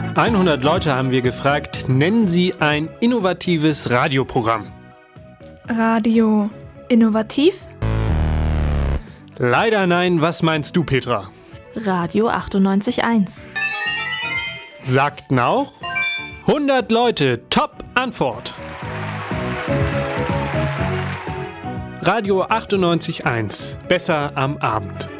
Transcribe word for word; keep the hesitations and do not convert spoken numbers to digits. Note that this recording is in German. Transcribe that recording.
hundert Leute haben wir gefragt, nennen Sie ein innovatives Radioprogramm. Radio innovativ? Leider nein, was meinst du, Petra? Radio achtundneunzig Komma eins. Sagten auch hundert Leute, Top-Antwort. Radio achtundneunzig Komma eins, besser am Abend.